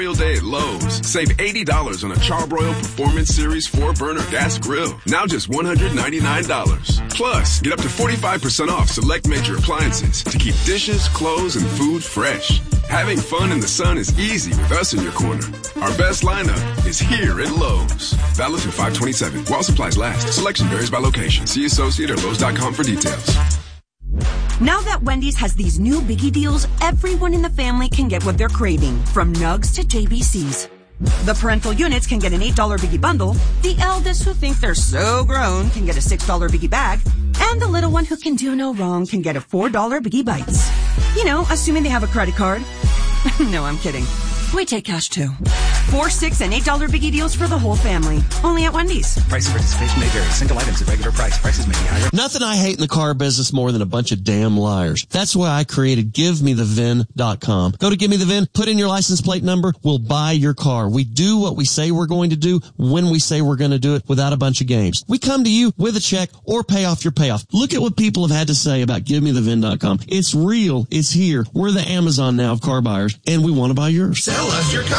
Memorial Day at Lowe's. Save $80 on a Charbroil Performance Series 4-burner gas grill. Now just $199. Plus, get up to 45% off select major appliances to keep dishes, clothes, and food fresh. Having fun in the sun is easy with us in your corner. Our best lineup is here at Lowe's. Valid through 5/27. While supplies last. Selection varies by location. See associate or Lowe's.com for details. Now that Wendy's has these new biggie deals, everyone in the family can get what they're craving, from nugs to JBCs. The parental units can get an $8 biggie bundle, the eldest who think they're so grown can get a $6 biggie bag, and the little one who can do no wrong can get a $4 biggie bites. You know, assuming they have a credit card. No, I'm kidding. We take cash too. 4, $6, and $8 biggie deals for the whole family. Only at Wendy's. Price and participation may vary. Single items at regular price. Prices may be higher. Nothing I hate in the car business more than a bunch of damn liars. That's why I created GiveMeTheVIN.com. Go to Give Me the VIN, put in your license plate number, we'll buy your car. We do what we say we're going to do when we say we're going to do it without a bunch of games. We come to you with a check or pay off your payoff. Look at what people have had to say about GiveMeTheVIN.com. It's real. It's here. We're the Amazon now of car buyers, and we want to buy yours. Sell us your car.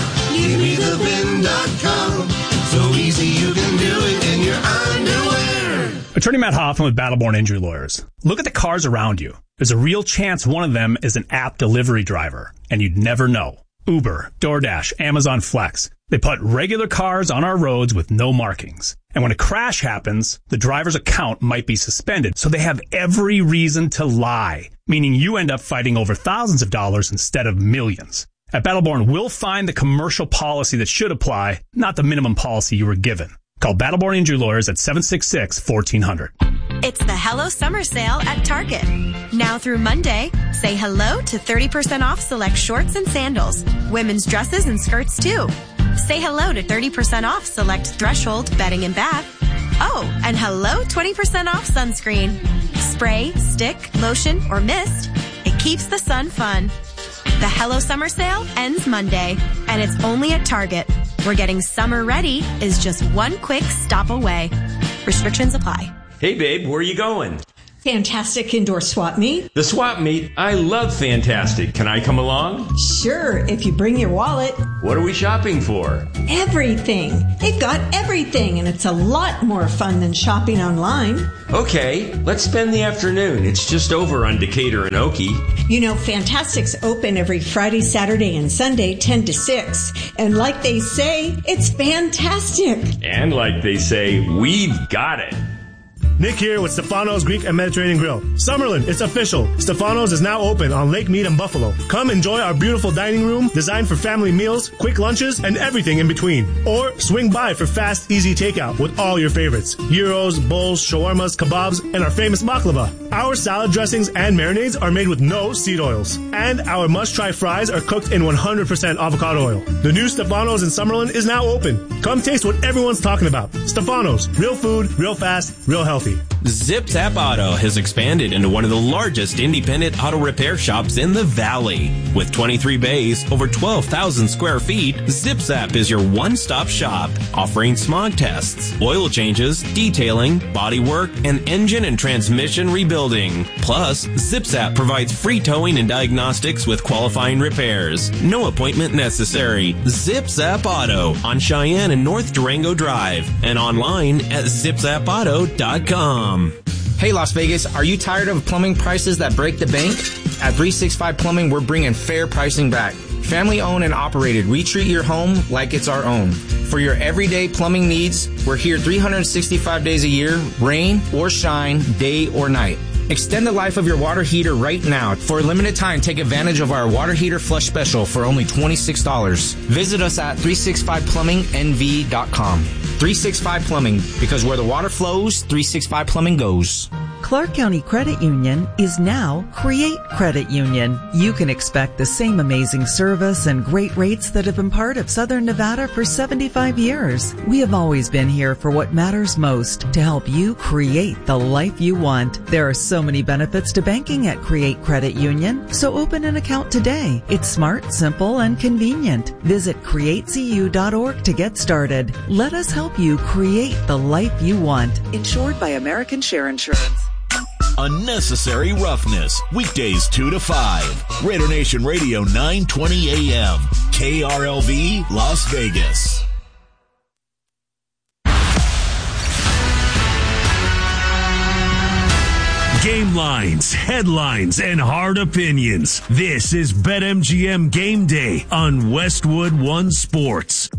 GiveMeTheVIN.com. So easy you can do it in your underwear. Attorney Matt Hoffman with Battleborn Injury Lawyers. Look at the cars around you. There's a real chance one of them is an app delivery driver, and you'd never know. Uber, DoorDash, Amazon Flex. They put regular cars on our roads with no markings. And when a crash happens, the driver's account might be suspended, so they have every reason to lie, meaning you end up fighting over thousands of dollars instead of millions. At Battleborn, we'll find the commercial policy that should apply, not the minimum policy you were given. Call Battleborn Injury Lawyers at 766-1400. It's the Hello Summer Sale at Target. Now through Monday, say hello to 30% off select shorts and sandals, women's dresses and skirts too. Say hello to 30% off select Threshold bedding and bath. Oh, and hello 20% off sunscreen. Spray, stick, lotion, or mist. It keeps the sun fun. The Hello Summer Sale ends Monday, and it's only at Target, where getting summer ready is just one quick stop away. Restrictions apply. Hey, babe, where are you going? Fantastic Indoor Swap Meet. The Swap Meet? I love Fantastic. Can I come along? Sure, if you bring your wallet. What are we shopping for? Everything. They've got everything, and it's a lot more fun than shopping online. Okay, let's spend the afternoon. It's just over on Decatur and Okie. You know, Fantastic's open every Friday, Saturday, and Sunday, 10 to 6. And like they say, it's fantastic. And like they say, we've got it. Nick here with Stefano's Greek and Mediterranean Grill. Summerlin, it's official. Stefano's is now open on Lake Mead and Buffalo. Come enjoy our beautiful dining room designed for family meals, quick lunches, and everything in between. Or swing by for fast, easy takeout with all your favorites. Gyros, bowls, shawarmas, kebabs, and our famous baklava. Our salad dressings and marinades are made with no seed oils. And our must-try fries are cooked in 100% avocado oil. The new Stefano's in Summerlin is now open. Come taste what everyone's talking about. Stefano's. Real food, real fast, real healthy. Zip Zap Auto has expanded into one of the largest independent auto repair shops in the Valley. With 23 bays, over 12,000 square feet, Zip Zap is your one-stop shop, offering smog tests, oil changes, detailing, bodywork, and engine and transmission rebuilding. Plus, Zip Zap provides free towing and diagnostics with qualifying repairs. No appointment necessary. Zip Zap Auto on Cheyenne and North Durango Drive and online at zipzapauto.com. Hey Las Vegas, are you tired of plumbing prices that break the bank? At 365 Plumbing, we're bringing fair pricing back. Family owned and operated, we treat your home like it's our own. For your everyday plumbing needs, we're here 365 days a year, rain or shine, day or night. Extend the life of your water heater right now. For a limited time, take advantage of our water heater flush special for only $26. Visit us at 365plumbingnv.com. 365 Plumbing, because where the water flows, 365 Plumbing goes. Clark County Credit Union is now Create Credit Union. You can expect the same amazing service and great rates that have been part of Southern Nevada for 75 years. We have always been here for what matters most, to help you create the life you want. There are so many benefits to banking at Create Credit Union, so open an account today. It's smart, simple, and convenient. Visit createcu.org to get started. Let us help you create the life you want. Insured by American Share Insurance. Unnecessary Roughness, weekdays 2 to 5. Raider Nation Radio 920 AM. KRLV Las Vegas. Game lines, headlines, and hard opinions. This is BetMGM Game Day on Westwood One Sports.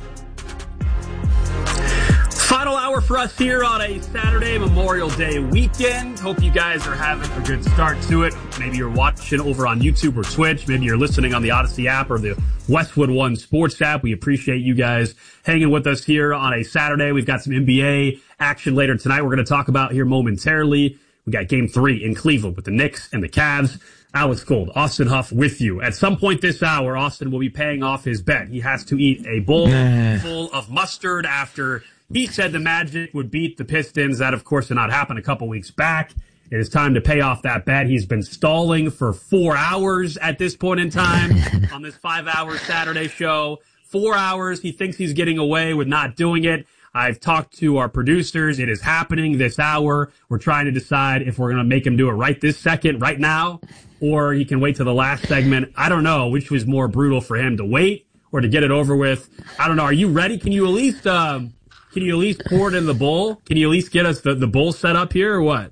Final hour for us here on a Saturday Memorial Day weekend. Hope you guys are having a good start to it. Maybe you're watching over on YouTube or Twitch. Maybe you're listening on the Odyssey app or the Westwood One Sports app. We appreciate you guys hanging with us here on a Saturday. We've got some NBA action later tonight we're going to talk about here momentarily. We got Game 3 in Cleveland with the Knicks and the Cavs. Alex Gold, Austin Huff with you. At some point this hour, Austin will be paying off his bet. He has to eat a bowl full of mustard after he said the Magic would beat the Pistons. That, of course, did not happen a couple weeks back. It is time to pay off that bet. He's been stalling for 4 hours at this point in time on this 5-hour Saturday show. 4 hours. He thinks he's getting away with not doing it. I've talked to our producers. It is happening this hour. We're trying to decide if we're going to make him do it right this second, right now, or he can wait to the last segment. I don't know which was more brutal for him, to wait or to get it over with. I don't know. Are you ready? Can you at least pour it in the bowl? Can you at least get us the bowl set up here or what?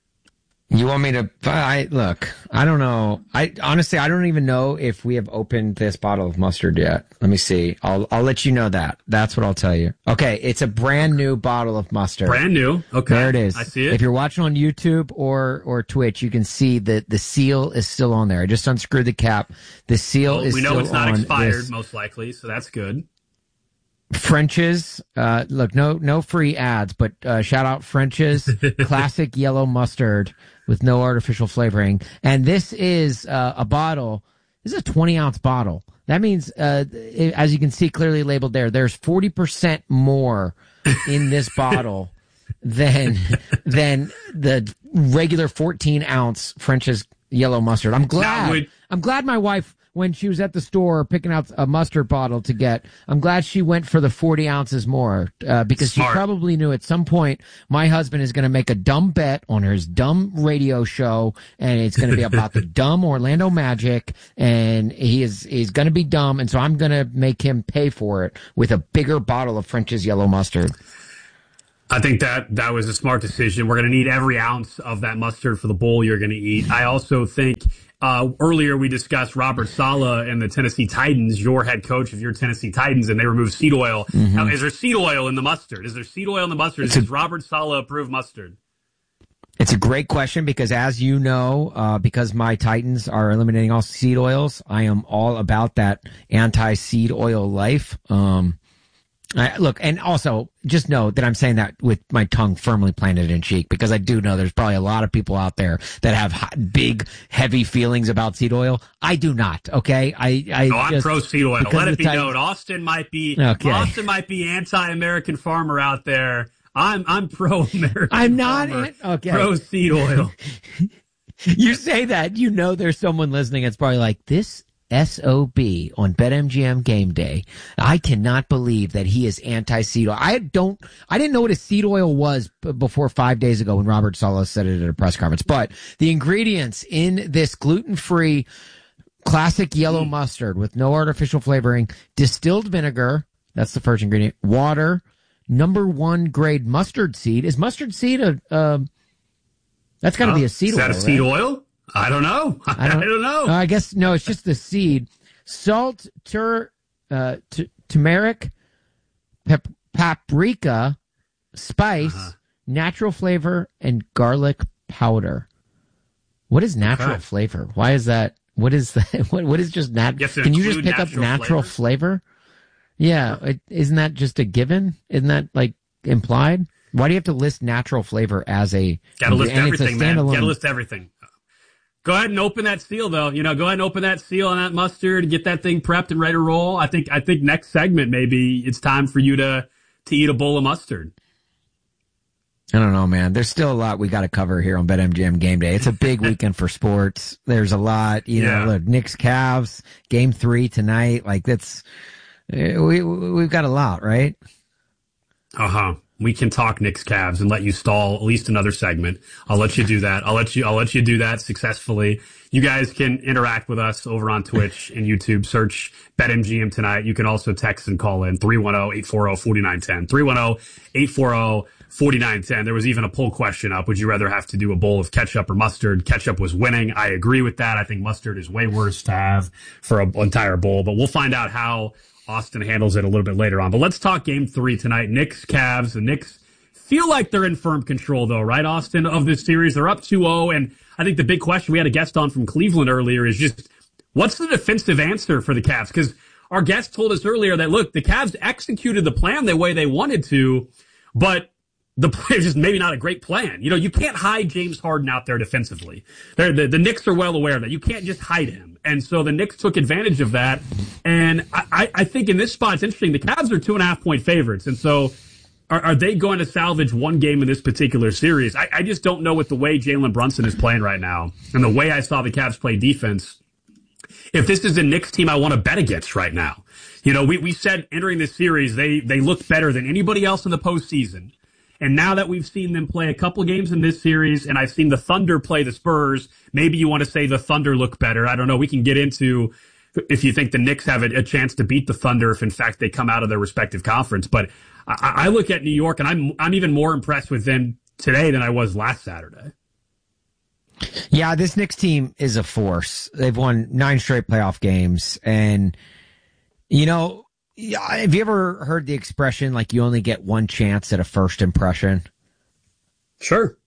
You want me to, look, I don't know. Honestly, I don't even know if we have opened this bottle of mustard yet. Let me see. I'll let you know that. That's what I'll tell you. Okay. It's a brand new bottle of mustard. Brand new. Okay. There it is. I see it. If you're watching on YouTube or Twitch, you can see that the seal is still on there. I just unscrewed the cap. The seal is still on. We know it's not expired, most likely, so that's good. French's, look, no free ads, but shout out French's classic yellow mustard with no artificial flavoring. And this is a bottle. This is a 20-ounce bottle. That means, as you can see clearly labeled there, there's 40% more in this bottle than the regular 14-ounce French's yellow mustard. I'm glad my wife, when she was at the store picking out a mustard bottle to get, I'm glad she went for the 40 ounces more, because Smart. She probably knew at some point my husband is going to make a dumb bet on his dumb radio show, and it's going to be about the dumb Orlando Magic, and he's going to be dumb, and so I'm going to make him pay for it with a bigger bottle of French's yellow mustard. I think that was a smart decision. We're going to need every ounce of that mustard for the bowl you're going to eat. I also think earlier we discussed Robert Saleh and the Tennessee Titans, your head coach of your Tennessee Titans, and they removed seed oil. Mm-hmm. Now, is there seed oil in the mustard? Is there seed oil in the mustard? Does Robert Saleh approve mustard? It's a great question because, as you know, because my Titans are eliminating all seed oils, I am all about that anti-seed oil life. Look, and also just know that I'm saying that with my tongue firmly planted in cheek, because I do know there's probably a lot of people out there that have big, heavy feelings about seed oil. I do not. Okay, I'm pro seed oil. Let it be known. Austin might be anti-American farmer out there. I'm pro-American. I'm not. Pro seed oil. You say that, you know, there's someone listening that's probably like, this SOB on BetMGM Game Day. I cannot believe that he is anti-seed oil. I didn't know what a seed oil was before 5 days ago when Robert Saleh said it at a press conference. But the ingredients in this gluten-free classic yellow mustard with no artificial flavoring, distilled vinegar, that's the first ingredient, water, #1 grade mustard seed. Is mustard seed that's got to be a seed oil, Is that a seed oil? I don't know. I don't know. I guess, no, it's just the seed. Salt, turmeric, paprika, spice, natural flavor, and garlic powder. What is natural flavor? Why is that? What is that? What is just natural? Can you just pick up natural flavor? Yeah. Isn't that just a given? Isn't that like implied? Why do you have to list natural flavor as a... Gotta list everything, man. Gotta list everything. Go ahead and open that seal, though. You know, go ahead and open that seal on that mustard, get that thing prepped and ready to roll. I think next segment, maybe it's time for you to eat a bowl of mustard. I don't know, man. There's still a lot we got to cover here on BetMGM Game Day. It's a big weekend for sports. There's a lot, you know, look, Knicks, Cavs, Game 3 tonight. Like, we've got a lot, right? Uh-huh. we can talk Knicks Cavs and let you stall at least another segment. I'll let you do that. I'll let you do that successfully. You guys can interact with us over on Twitch and YouTube. Search BetMGM tonight. You can also text and call in 310-840-4910. 310-840-4910. There was even a poll question up. Would you rather have to do a bowl of ketchup or mustard? Ketchup was winning. I agree with that. I think mustard is way worse to have for an entire bowl, but we'll find out how Austin handles it a little bit later on. But let's talk game 3 tonight. Knicks, Cavs. The Knicks feel like they're in firm control, though, right, Austin, of this series? They're up 2-0, and I think the big question, we had a guest on from Cleveland earlier, is just what's the defensive answer for the Cavs? Because our guest told us earlier that, look, the Cavs executed the plan the way they wanted to, but the play is just maybe not a great plan. You know, you can't hide James Harden out there defensively. The Knicks are well aware of that. You can't just hide him. And so the Knicks took advantage of that. And I think in this spot, it's interesting. The Cavs are 2.5-point favorites. And so are they going to salvage one game in this particular series? I just don't know with the way Jalen Brunson is playing right now and the way I saw the Cavs play defense, if this is a Knicks team I want to bet against right now. You know, we said entering this series, they looked better than anybody else in the postseason. And now that we've seen them play a couple games in this series, and I've seen the Thunder play the Spurs, maybe you want to say the Thunder look better. I don't know. We can get into if you think the Knicks have a chance to beat the Thunder if, in fact, they come out of their respective conference. But I look at New York, and I'm even more impressed with them today than I was last Saturday. Yeah, this Knicks team is a force. They've won 9 straight playoff games. And, you know, have you ever heard the expression, like, you only get one chance at a first impression? Sure.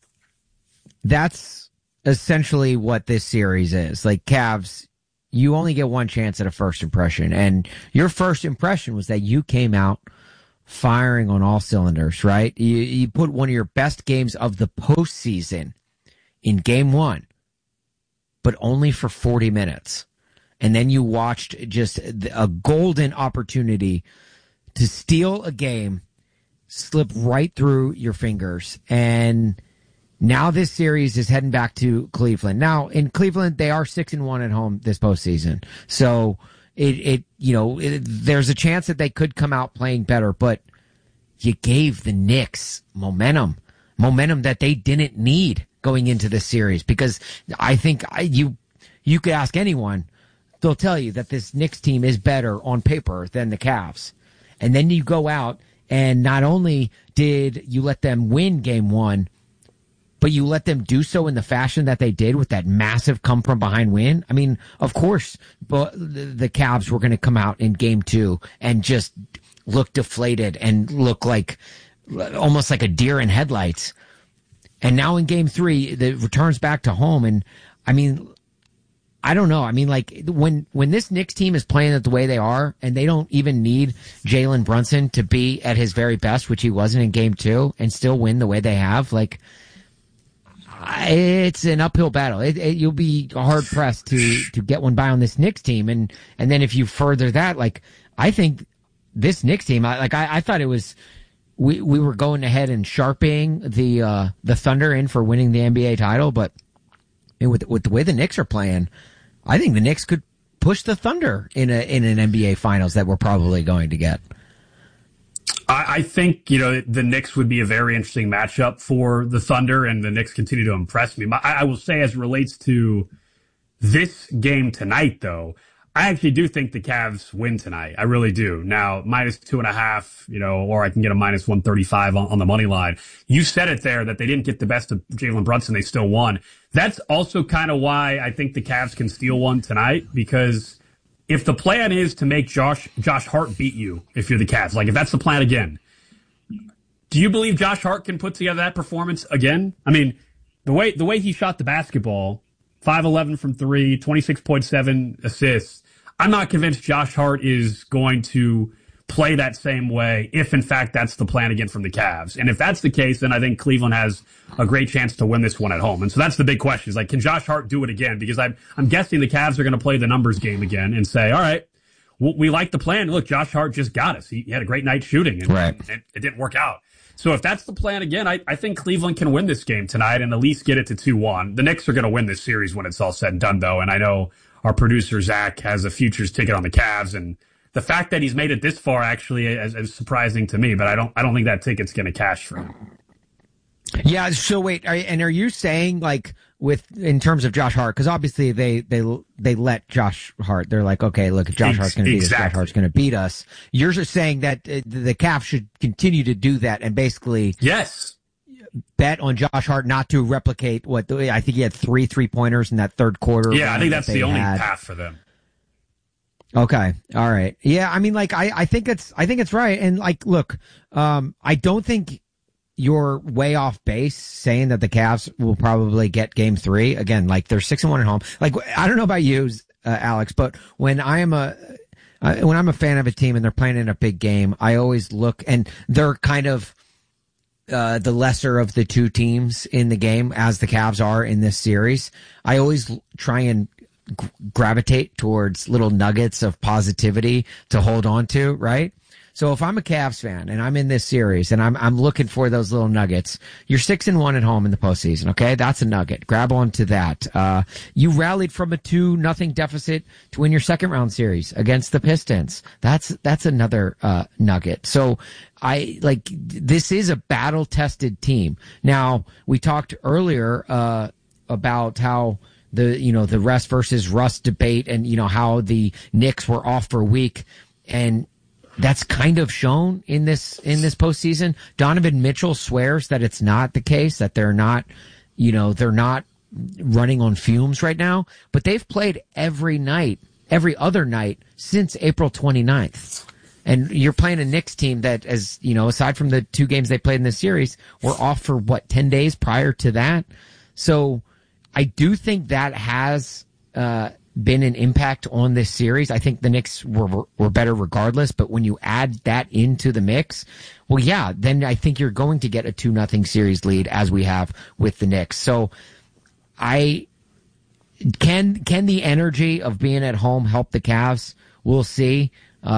That's essentially what this series is. Like, Cavs, you only get one chance at a first impression. And your first impression was that you came out firing on all cylinders, right? You put one of your best games of the postseason in game 1, but only for 40 minutes. And then you watched just a golden opportunity to steal a game, slip right through your fingers. And now this series is heading back to Cleveland. Now, in Cleveland, they are 6-1 at home this postseason. So there's a chance that they could come out playing better, but you gave the Knicks momentum that they didn't need going into this series, because I think you could ask anyone, they'll tell you that this Knicks team is better on paper than the Cavs. And then you go out, and not only did you let them win game 1, but you let them do so in the fashion that they did with that massive come-from-behind win. I mean, of course, but the Cavs were going to come out in game 2 and just look deflated and look like almost like a deer in headlights. And now in game 3, it returns back to home. And, I mean, I don't know. I mean, like, when this Knicks team is playing it the way they are, and they don't even need Jalen Brunson to be at his very best, which he wasn't in game 2, and still win the way they have, like, it's an uphill battle. You'll be hard pressed to get one by on this Knicks team. And then if you further that, like, I think this Knicks team, I thought it was, we were going ahead and sharping the Thunder in for winning the NBA title, but with the way the Knicks are playing, I think the Knicks could push the Thunder in an NBA Finals that we're probably going to get. I think, the Knicks would be a very interesting matchup for the Thunder, and the Knicks continue to impress me. I will say, as it relates to this game tonight, though, I actually do think the Cavs win tonight. I really do. Now, -2.5, or I can get a -135 on the money line. You said it there that they didn't get the best of Jalen Brunson. They still won. That's also kind of why I think the Cavs can steal one tonight, because if the plan is to make Josh Hart beat you, if you're the Cavs, like if that's the plan again, do you believe Josh Hart can put together that performance again? I mean, the way he shot the basketball, 5-11 from 3, 26.7 assists, I'm not convinced Josh Hart is going to play that same way if, in fact, that's the plan again from the Cavs. And if that's the case, then I think Cleveland has a great chance to win this one at home. And so that's the big question, is like, can Josh Hart do it again? Because I'm guessing the Cavs are going to play the numbers game again and say, all right, we like the plan. Look, Josh Hart just got us. He had a great night shooting, and it didn't work out. So if that's the plan again, I think Cleveland can win this game tonight and at least get it to 2-1. The Knicks are going to win this series when it's all said and done, though. And I know our producer, Zach, has a futures ticket on the Cavs, and the fact that he's made it this far actually is surprising to me, but I don't think that ticket's going to cash for him. Yeah. So wait, are you saying like in terms of Josh Hart? Because obviously they let Josh Hart. They're like, okay, look, if Josh Hart's going to beat us, Josh Hart's going to beat us. You're just saying that the Cavs should continue to do that and basically bet on Josh Hart not to replicate what I think he had 3 3-pointers in that third quarter. Yeah, I think that's the only path for them. Okay. All right. Yeah. I mean, like, I think it's right. And like, look, I don't think you're way off base saying that the Cavs will probably get game 3. Again, like they're 6-1 at home. Like, I don't know about you, Alex, but when I'm a fan of a team and they're playing in a big game, I always look, and they're kind of, the lesser of the two teams in the game, as the Cavs are in this series. I always try and gravitate towards little nuggets of positivity to hold on to, right? So if I'm a Cavs fan and I'm in this series and I'm looking for those little nuggets, you're 6-1 at home in the postseason. Okay. That's a nugget. Grab onto that. You rallied from a 2-0 deficit to win your second round series against the Pistons. That's another, nugget. So this is a battle tested team. Now we talked earlier, about how the rest versus rust debate and, how the Knicks were off for a week, and that's kind of shown in this postseason. Donovan Mitchell swears that it's not the case, that they're not running on fumes right now, but they've played every other night since April 29th. And you're playing a Knicks team that, as aside from the 2 games they played in this series, were off for 10 days prior to that. So I do think that has, been an impact on this series. I think the Knicks were better regardless, but when you add that into the mix, well, yeah, then I think you're going to get a 2-0 series lead as we have with the Knicks. So can the energy of being at home help the Cavs? We'll see.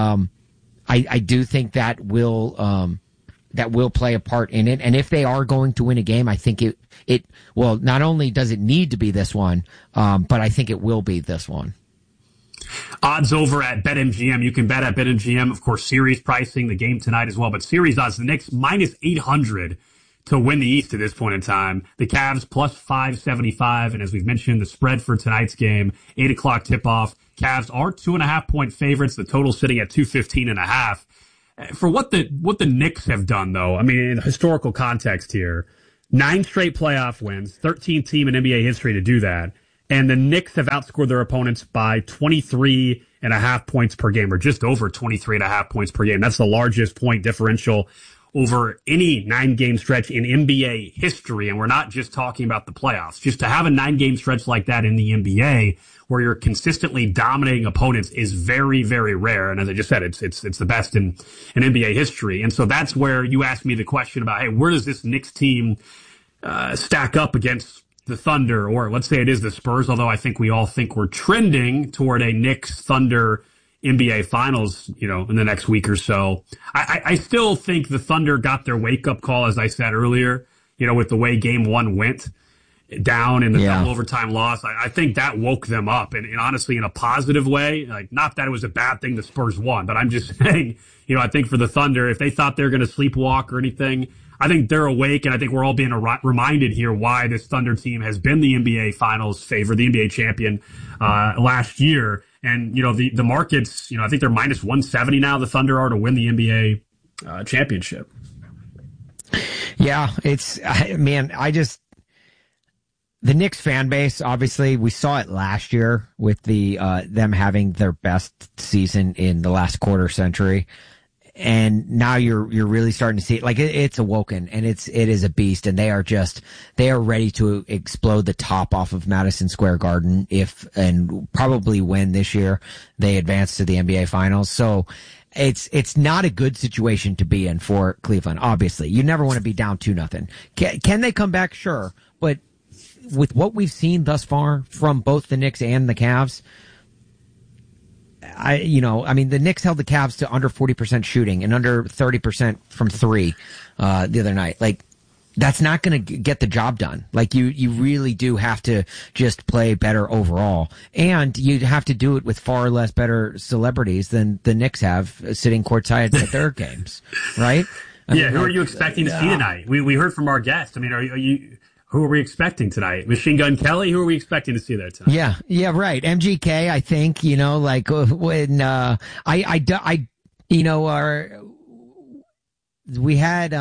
I do think that will play a part in it. And if they are going to win a game, I think well, not only does it need to be this one, but I think it will be this one. Odds over at BetMGM. You can bet at BetMGM. Of course, series pricing, the game tonight as well. But series odds, the Knicks minus 800 to win the East at this point in time. The Cavs plus 575. And as we've mentioned, the spread for tonight's game, 8 o'clock tip-off. Cavs are 2.5-point favorites. The total sitting at 215.5. For what the Knicks have done, though, I mean, in historical context here, 9 straight playoff wins, 13th team in NBA history to do that, and the Knicks have outscored their opponents by 23.5 points per game, or just over 23.5 points per game. That's the largest point differential over any 9-game stretch in NBA history, and we're not just talking about the playoffs. Just to have a 9-game stretch like that in the NBA, where you're consistently dominating opponents, is very, very rare. And as I just said, it's the best in NBA history. And so that's where you asked me the question about, hey, where does this Knicks team stack up against the Thunder, or let's say it is the Spurs, although I think we all think we're trending toward a Knicks Thunder NBA Finals, in the next week or so. I still think the Thunder got their wake-up call, as I said earlier, with the way Game 1 went down in the double overtime loss. I think that woke them up, and honestly, in a positive way. Like, not that it was a bad thing the Spurs won, but I'm just saying, I think for the Thunder, if they thought they were going to sleepwalk or anything, I think they're awake, and I think we're all being reminded here why this Thunder team has been the NBA Finals favorite, the NBA champion last year. And, the markets, I think they're minus 170 now, the Thunder are, to win the NBA championship. Yeah, the Knicks fan base, obviously, we saw it last year with them having their best season in the last quarter century. And now you're really starting to see it. Like, it's awoken, and it is a beast, and they are ready to explode the top off of Madison Square Garden and probably win this year. They advance to the NBA Finals. So it's not a good situation to be in for Cleveland. Obviously, you never want to be down 2-0. Can they come back? Sure. But with what we've seen thus far from both the Knicks and the Cavs, the Knicks held the Cavs to under 40% shooting and under 30% from 3 the other night. Like, that's not going to get the job done. Like you really do have to just play better overall, and you have to do it with far less better celebrities than the Knicks have sitting courtside at their games, right? I mean, who are you expecting to see tonight? We heard from our guest. I mean, who are we expecting tonight? Machine Gun Kelly? Who are we expecting to see there tonight? Yeah, right. MGK, I think, like when we had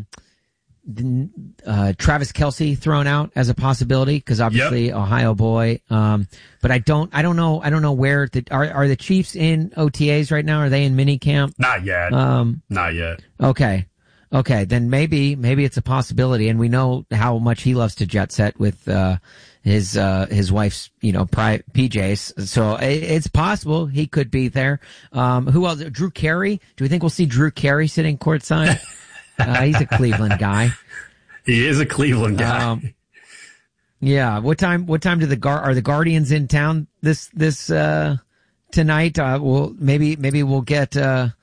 Travis Kelce thrown out as a possibility because obviously Ohio boy. But I don't know where are the Chiefs in OTAs right now? Are they in mini camp? Not yet. Not yet. Okay, then maybe it's a possibility, and we know how much he loves to jet set with his wife's PJs. So it's possible he could be there. Who else? Drew Carey. Do we think we'll see Drew Carey sitting courtside? He's a Cleveland guy. He is a Cleveland guy. Yeah. What time do are the Guardians in town this tonight? Maybe we'll get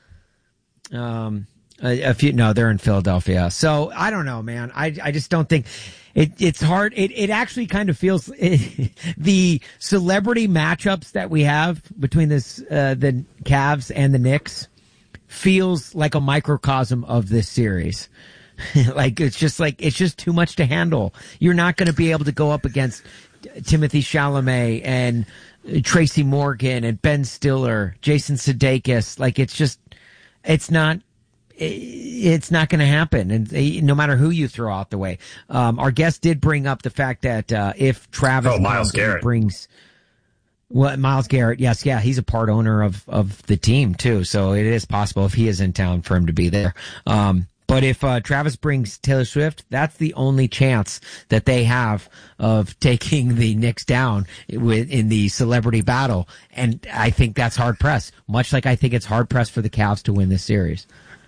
a few. No, they're in Philadelphia. So I don't know, man. I just don't think it's hard. It actually kind of feels the celebrity matchups that we have between the Cavs and the Knicks feels like a microcosm of this series. It's just too much to handle. You're not going to be able to go up against Timothy Chalamet and Tracy Morgan and Ben Stiller, Jason Sudeikis. It's not going to happen, and no matter who you throw out the way. Our guest did bring up the fact that if Travis Myles Garrett brings Myles Garrett, yes, yeah, he's a part owner of the team too, so it is possible if he is in town for him to be there. But if Travis brings Taylor Swift, that's the only chance that they have of taking the Knicks down in the celebrity battle, and I think that's hard pressed. Much like I think it's hard pressed for the Cavs to win this series.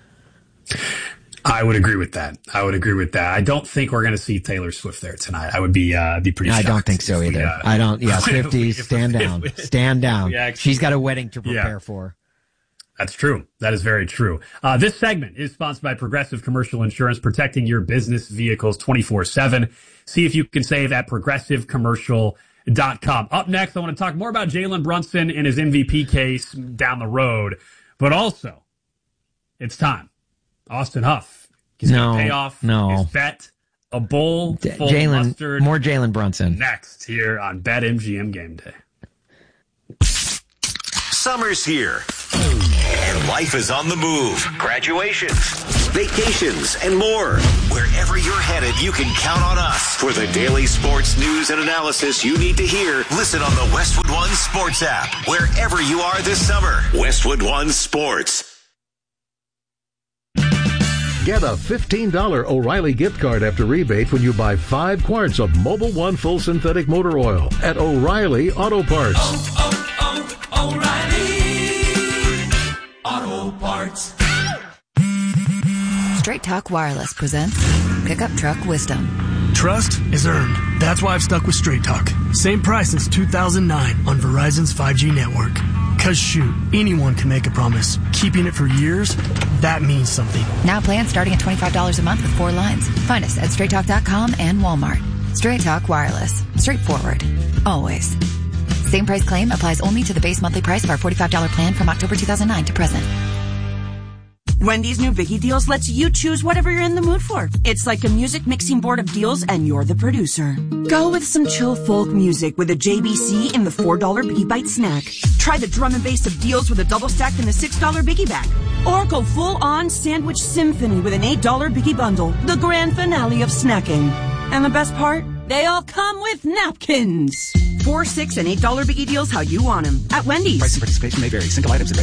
I would agree with that. I don't think we're going to see Taylor Swift there tonight. I would be pretty shocked. I don't think so either. I don't. Yeah, Swifties, stand down. She's got a wedding to prepare for. That's true. That is very true. This segment is sponsored by Progressive Commercial Insurance, protecting your business vehicles 24/7. See if you can save at progressivecommercial.com. Up next, I want to talk more about Jalen Brunson and his MVP case down the road, but also it's time. Austin Huff is going to pay off his bet. A bowl full of mustard. More Jalen Brunson. Next here on BetMGM Game Day. Summer's here, and life is on the move. Graduations, vacations, and more. Wherever you're headed, you can count on us. For the daily sports news and analysis you need to hear, listen on the Westwood One Sports app. Wherever you are this summer, Westwood One Sports. Get a $15 O'Reilly gift card after rebate when you buy 5 quarts of Mobil 1 full synthetic motor oil at O'Reilly Auto Parts. O'Reilly Auto Parts. Straight Talk Wireless presents Pickup Truck Wisdom. Trust is earned. That's why I've stuck with Straight Talk. Same price since 2009 on Verizon's 5G network. Cause shoot, anyone can make a promise. Keeping it for years, that means something. Now plans starting at $25 a month with 4 lines. Find us at straighttalk.com and Walmart. Straight Talk Wireless. Straightforward. Always. Same price claim applies only to the base monthly price of our $45 plan from October 2009 to present. Wendy's new Biggie Deals lets you choose whatever you're in the mood for. It's like a music mixing board of deals, and you're the producer. Go with some chill folk music with a JBC in the $4 Biggie Bite snack. Try the drum and bass of deals with a double stack in the $6 Biggie Bag. Or go full-on sandwich symphony with an $8 Biggie Bundle, the grand finale of snacking. And the best part? They all come with napkins. $4, $6, and $8 Biggie Deals how you want them. At Wendy's. Price and participation may vary. Single items at